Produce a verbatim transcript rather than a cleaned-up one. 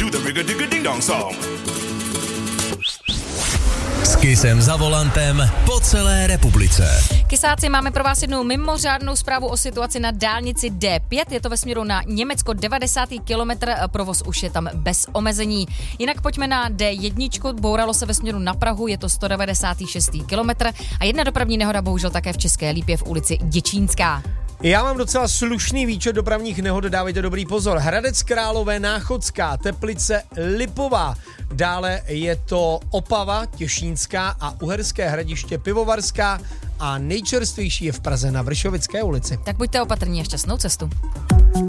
do the rig-a-dig-a-ding-dong song. S Kissem za volantem po celé republice. Kysáci, máme pro vás jednu mimořádnou zprávu o situaci na dálnici D pět. Je to ve směru na Německo, devadesátý kilometr, provoz už je tam bez omezení. Jinak pojďme na D jedna, bouralo se ve směru na Prahu, je to sto devadesátý šestý kilometr a jedna dopravní nehoda bohužel také v České Lípě v ulici Děčínská. Já mám docela slušný výčet dopravních nehod, dávejte dobrý pozor. Hradec Králové, Náchodská, Teplice, Lipová. Dále je to Opava, Těšínská a Uherské Hradiště, Pivovarská a nejčerstvější je v Praze na Vršovické ulici. Tak buďte opatrní a šťastnou cestu.